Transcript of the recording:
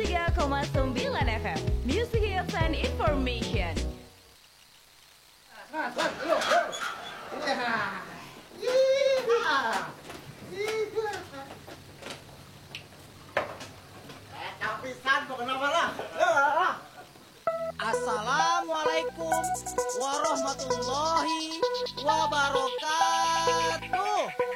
103,9 FM. Music Hits and Information. Assalamualaikum warahmatullahi wabarakatuh.